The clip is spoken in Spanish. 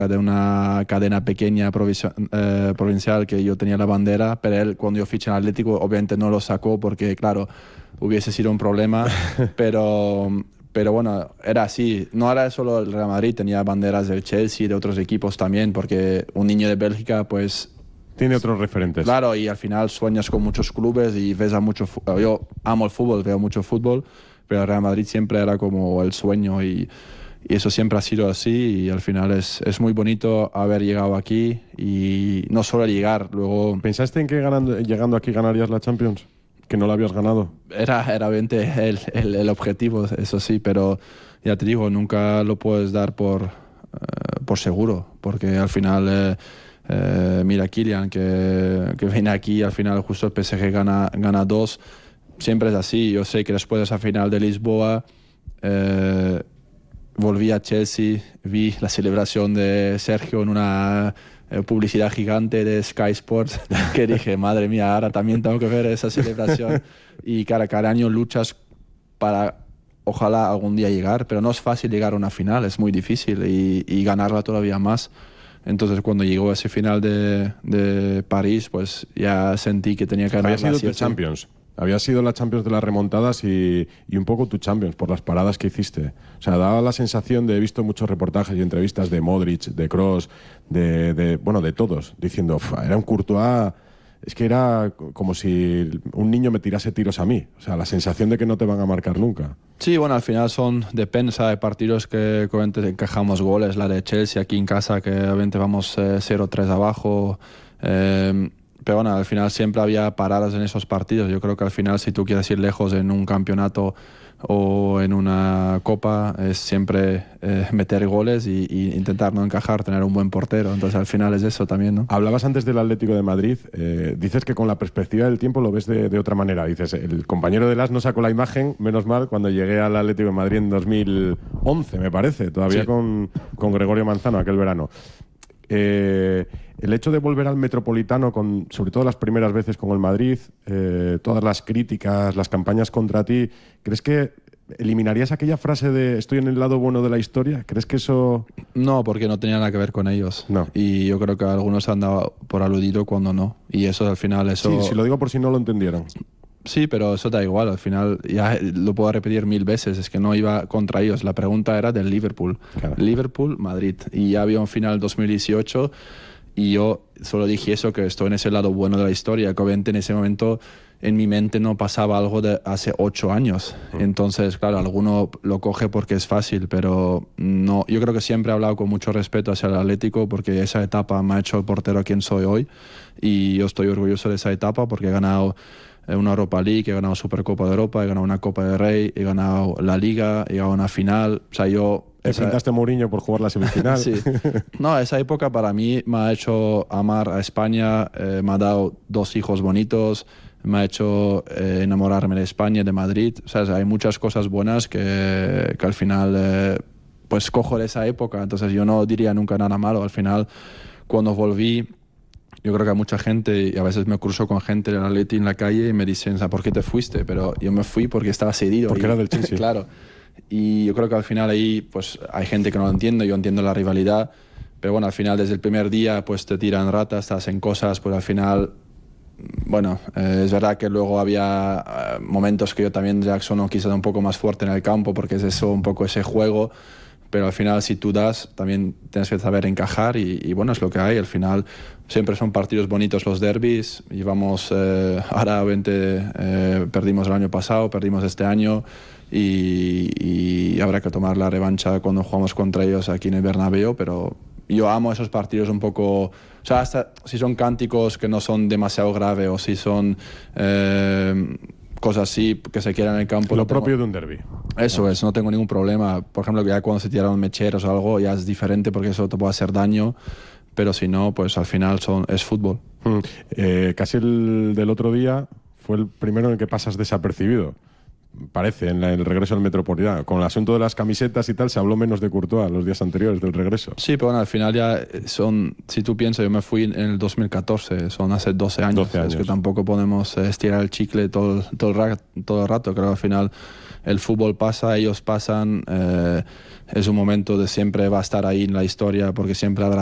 de una cadena pequeña provincial que yo tenía la bandera, pero él cuando yo fiché en Atlético obviamente no lo sacó porque claro, hubiese sido un problema, pero bueno, era así. No era solo el Real Madrid, tenía banderas del Chelsea, de otros equipos también, porque un niño de Bélgica pues... Tiene otros referentes. Claro, y al final sueñas con muchos clubes y ves a mucho... Yo amo el fútbol, veo mucho fútbol, pero el Real Madrid siempre era como el sueño y eso siempre ha sido así y al final es muy bonito haber llegado aquí y no solo llegar, luego... ¿Pensaste en que llegando aquí ganarías la Champions? ¿Que no la habías ganado? Era obviamente el objetivo, eso sí, pero ya te digo, nunca lo puedes dar por seguro, porque al final... mira Kylian que viene aquí, al final justo el PSG gana 2, siempre es así. Yo sé que después de esa final de Lisboa volví a Chelsea, vi la celebración de Sergio en una publicidad gigante de Sky Sports que dije, madre mía, ahora también tengo que ver esa celebración y cada año luchas para ojalá algún día llegar, pero no es fácil llegar a una final, es muy difícil y ganarla todavía más. Entonces cuando llegó ese final de París, pues ya sentí que tenía que ganar. Había sido tu Champions. Había sido la Champions de las remontadas y un poco tu Champions por las paradas que hiciste. O sea, daba la sensación de, he visto muchos reportajes y entrevistas de Modric, de Kroos, de todos, diciendo, era un Courtois, es que era como si un niño me tirase tiros a mí. O sea, la sensación de que no te van a marcar nunca. Sí, bueno, al final depende, de partidos que obviamente encajamos goles, la de Chelsea aquí en casa, que obviamente vamos 0-3 abajo. Pero bueno, al final siempre había paradas en esos partidos. Yo creo que al final si tú quieres ir lejos en un campeonato o en una copa es siempre meter goles y intentar no encajar, tener un buen portero. Entonces al final es eso también, ¿no? Hablabas antes del Atlético de Madrid. Dices que con la perspectiva del tiempo lo ves de otra manera. Dices, el compañero de Las no sacó la imagen, menos mal, cuando llegué al Atlético de Madrid en 2011, me parece, todavía sí. con Gregorio Manzano aquel verano. El hecho de volver al Metropolitano, sobre todo las primeras veces con el Madrid, todas las críticas, las campañas contra ti, ¿crees que eliminarías aquella frase de estoy en el lado bueno de la historia? ¿Crees que eso...? No, porque no tenía nada que ver con ellos. No. Y yo creo que algunos han dado por aludido cuando no. Y eso al final... Sí, si lo digo por si no lo entendieron. Sí, pero eso da igual, al final ya lo puedo repetir 1000 veces, es que no iba contra ellos, la pregunta era del Liverpool, claro. Liverpool-Madrid, y ya había un final 2018 y yo solo dije eso, que estoy en ese lado bueno de la historia, que obviamente en ese momento en mi mente no pasaba algo de hace 8 años, entonces claro, alguno lo coge porque es fácil, pero no, yo creo que siempre he hablado con mucho respeto hacia el Atlético porque esa etapa me ha hecho el portero a quien soy hoy y yo estoy orgulloso de esa etapa porque he ganado una Europa League, he ganado Supercopa de Europa, he ganado una Copa de Rey, he ganado la Liga, he ganado una final. O sea, yo... Te pintaste Mourinho por jugar la semifinal. Sí. No, esa época para mí me ha hecho amar a España, me ha dado 2 hijos bonitos, me ha hecho enamorarme de España, de Madrid. O sea, hay muchas cosas buenas que al final pues cojo de esa época. Entonces yo no diría nunca nada malo. Al final, cuando volví... Yo creo que hay mucha gente, y a veces me cruzo con gente del Atleti en la calle y me dicen, ¿por qué te fuiste? Pero yo me fui porque estaba cedido. Porque era del Chelsea. Claro. Y yo creo que al final ahí pues hay gente que no lo entiende, yo entiendo la rivalidad, pero bueno, al final desde el primer día pues te tiran ratas, te hacen cosas, pues al final, bueno, es verdad que luego había momentos que yo también, Jackson, quizás un poco más fuerte en el campo porque es eso, un poco ese juego. Pero al final si tú das, también tienes que saber encajar y bueno, es lo que hay. Al final siempre son partidos bonitos los derbis. Llevamos, ahora obviamente perdimos el año pasado, perdimos este año y habrá que tomar la revancha cuando jugamos contra ellos aquí en el Bernabéu, pero yo amo esos partidos un poco... O sea, hasta si son cánticos que no son demasiado graves o si son... cosas así que se quieran en el campo. Lo propio de un derbi. Eso es, no tengo ningún problema. Por ejemplo, ya cuando se tiraron mecheros o algo ya es diferente porque eso te puede hacer daño, pero si no, pues al final es fútbol. Casi el del otro día fue el primero en el que pasas desapercibido. parece, en el regreso al Metropolitano. Con el asunto de las camisetas y tal, se habló menos de Courtois los días anteriores del regreso. Sí, pero bueno, al final ya son, si tú piensas, yo me fui en el 2014, son hace 12 años. 12 años. Es que tampoco podemos estirar el chicle todo el rato. Creo que al final el fútbol pasa, ellos pasan, es un momento de siempre va a estar ahí en la historia porque siempre habrá